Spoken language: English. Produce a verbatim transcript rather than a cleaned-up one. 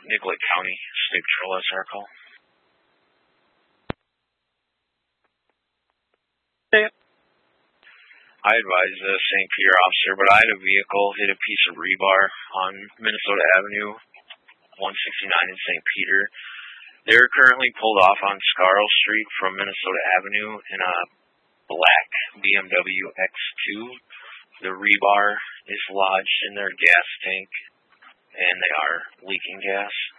Nicollet County State Patrol, that's our call. Yeah. I advise the Saint Peter officer, but I had a vehicle hit a piece of rebar on Minnesota Avenue, one sixty-nine in Saint Peter. They're currently pulled off on Scarl Street from Minnesota Avenue in a black B M W X two. The rebar is lodged in their gas tank, and they are leaking gas.